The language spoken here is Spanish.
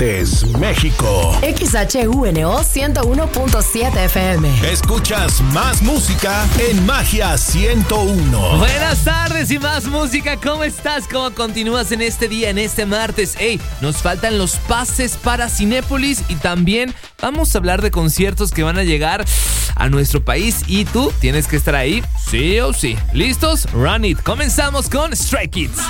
Aguascalientes, México. XHUNO 101.7 FM. Escuchas más música en Magia 101. Buenas tardes y más música. ¿Cómo estás? ¿Cómo continúas en este día, en este martes? Nos faltan los pases para Cinépolis y también vamos a hablar de conciertos que van a llegar a nuestro país y tú tienes que estar ahí, sí o sí. ¿Listos? Run it. Comenzamos con Stray Kids.